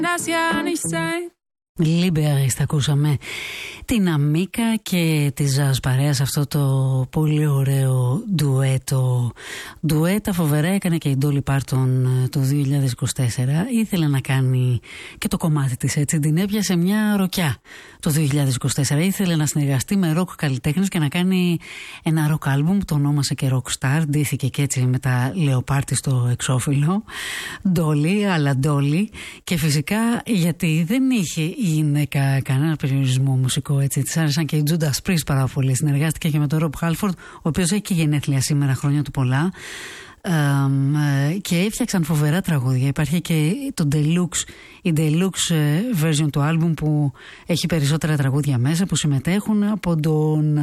das ja nicht sein. Λίμπεαριστ ακούσαμε την Αμίκα και τη Ζαζ παρέα σε αυτό το πολύ ωραίο ντουέτο. Ντουέτα φοβερά έκανε και η Ντόλι Πάρτον το 2024. Ήθελε να κάνει και το κομμάτι της έτσι, την έπιασε μια ροκιά το 2024. Ήθελε να συνεργαστεί με ροκ καλλιτέχνες και να κάνει ένα ροκ άλμπουμ, το ονόμασε και Rockstar. Ντύθηκε και έτσι με τα λεοπάρτι στο εξώφυλλο. Ντόλι, αλλά Ντόλι. Και φυσικά γιατί δεν είχε η γυναίκα κανένα περιορισμό μουσικό έτσι. Της άρεσαν και η Judas Priest πάρα πολύ. Συνεργάστηκε και με τον Rob Halford, ο οποίος έχει και γενέθλια σήμερα, χρόνια του πολλά. Και έφτιαξαν φοβερά τραγούδια. Υπάρχει και η deluxe version του άλμπουμ που έχει περισσότερα τραγούδια μέσα που συμμετέχουν από τον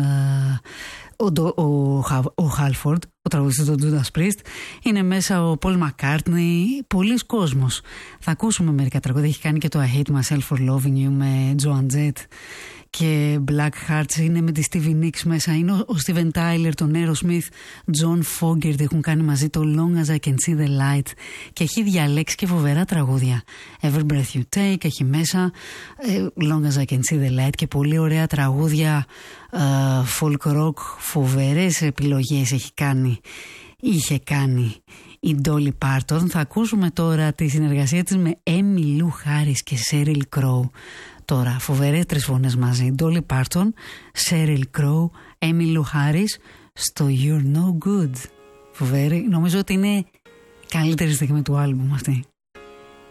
ο Halford, ο τραγουδιστής του Judas Priest. Είναι μέσα ο Paul McCartney, πολλοί κόσμος. Θα ακούσουμε μερικά τραγούδια. Έχει κάνει και το I Hate Myself for Loving You με Joan Jett και Black Hearts είναι με τη Stevie Nicks μέσα. Είναι ο Steven Tyler, τον Aerosmith, John Fogerty έχουν κάνει μαζί το Long As I Can See The Light και έχει διαλέξει και φοβερά τραγούδια. Every Breath You Take έχει μέσα, Long As I Can See The Light και πολύ ωραία τραγούδια folk rock, φοβερές επιλογές είχε κάνει η Dolly Parton. Θα ακούσουμε τώρα τη συνεργασία της με Emmylou Harris και Sheryl Crow. Τώρα φοβερές τρεις φωνές μαζί, Dolly Parton, Sheryl Crow, Emmylou Harris στο You're No Good. Φοβερή, νομίζω ότι είναι η καλύτερη στιγμή του άλμπουμ αυτή.